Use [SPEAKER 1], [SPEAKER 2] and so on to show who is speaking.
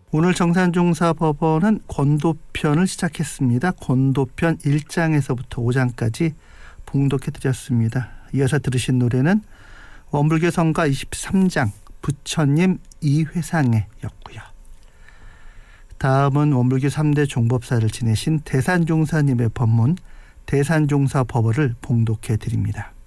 [SPEAKER 1] 오늘 정산종사법원은 권도편을 시작했습니다. 권도편 1장에서부터 5장까지 봉독해드렸습니다. 이어서 들으신 노래는 원불교 성가 23장 부처님 이회상에 였고요. 다음은 원불교 3대 종법사를 지내신 대산종사님의 법문 대산종사법어를 봉독해드립니다.